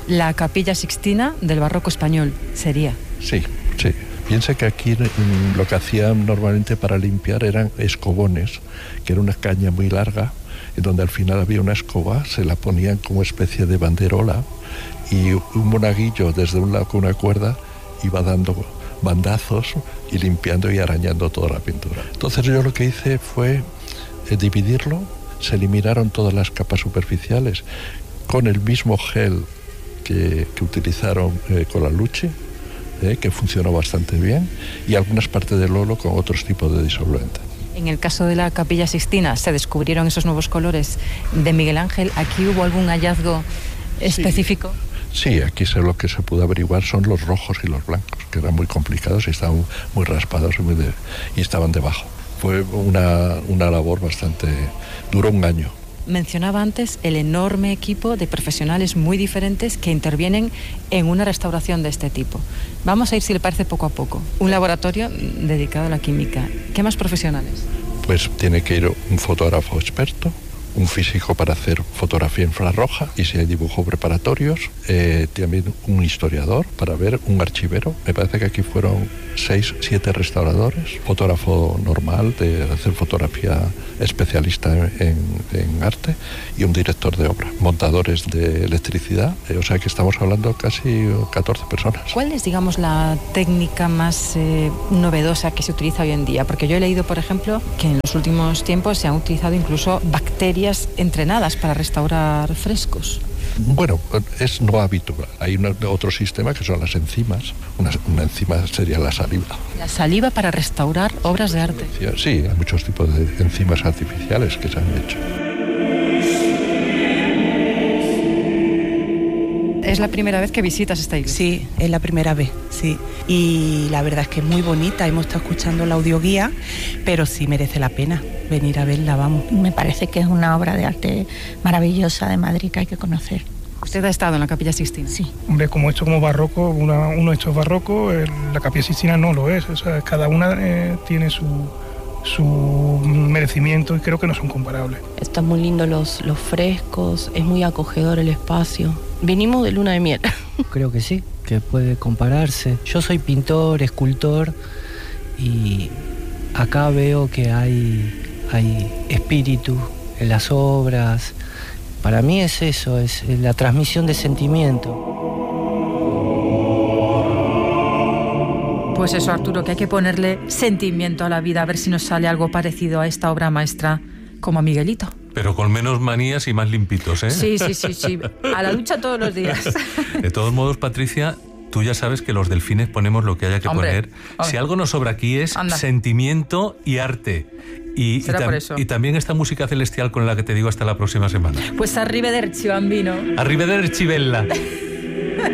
la Capilla Sixtina del barroco español, sería. Sí. Piensa que aquí lo que hacían normalmente para limpiar eran escobones, que era una caña muy larga, en donde al final había una escoba, se la ponían como especie de banderola, y un monaguillo desde un lado con una cuerda iba dando bandazos y limpiando y arañando toda la pintura. Entonces yo lo que hice fue dividirlo, se eliminaron todas las capas superficiales con el mismo gel que utilizaron con la Lucci, que funcionó bastante bien, y algunas partes del óleo con otros tipos de disolventes. En el caso de la Capilla Sixtina se descubrieron esos nuevos colores de Miguel Ángel. ¿Aquí hubo algún hallazgo específico? Sí, aquí lo que se pudo averiguar son los rojos y los blancos, que eran muy complicados y estaban muy raspados y estaban debajo. Fue una labor bastante... duró un año. Mencionaba antes el enorme equipo de profesionales muy diferentes que intervienen en una restauración de este tipo. Vamos a ir, si le parece, poco a poco. Un laboratorio dedicado a la química. ¿Qué más profesionales? Pues tiene que ir un fotógrafo experto, un físico para hacer fotografía infrarroja y si hay dibujos preparatorios, también un historiador para ver, un archivero. Me parece que aquí fueron 6, 7 restauradores, fotógrafo normal de hacer fotografía especialista en arte y un director de obra, montadores de electricidad, o sea que estamos hablando casi 14 personas. ¿Cuál es, digamos, la técnica más novedosa que se utiliza hoy en día? Porque yo he leído, por ejemplo, que en los últimos tiempos se han utilizado incluso bacterias entrenadas para restaurar frescos. Bueno, es no habitual. Hay otro sistema que son las enzimas. Una enzima sería la saliva. ¿La saliva para restaurar obras de arte? Sí, hay muchos tipos de enzimas artificiales que se han hecho. ¿Es la primera vez que visitas esta iglesia? Sí, es la primera vez, sí. Y la verdad es que es muy bonita. Hemos estado escuchando la audioguía, pero sí merece la pena venir a verla, vamos. Me parece que es una obra de arte maravillosa de Madrid que hay que conocer. ¿Usted ha estado en la Capilla Sixtina? Sí. Hombre, como esto como barroco, uno de estos barrocos, la Capilla Sixtina no lo es. O sea, cada una tiene su merecimiento y creo que no son comparables. Están muy lindos los frescos, es muy acogedor el espacio. Vinimos de luna de miel. Creo que sí, que puede compararse. Yo soy pintor, escultor y acá veo que hay espíritu en las obras. Para mí es eso, es la transmisión de sentimiento. Pues eso, Arturo, que hay que ponerle sentimiento a la vida, a ver si nos sale algo parecido a esta obra maestra como a Miguelito. Pero con menos manías y más limpitos, ¿eh? Sí. A la ducha todos los días. De todos modos, Patricia, tú ya sabes que los delfines ponemos lo que haya que poner. Si algo nos sobra aquí es sentimiento y arte. Y también esta música celestial con la que te digo hasta la próxima semana. Pues arrivederci, bambino. Arrivederci, bella.